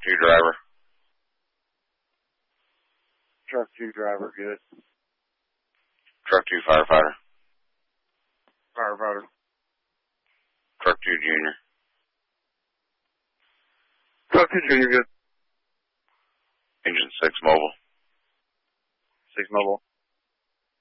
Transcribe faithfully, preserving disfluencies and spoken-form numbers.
two driver. Truck two driver, good. Truck two firefighter. Firefighter. Truck two junior. Truck two junior, good. Engine six mobile. Six mobile.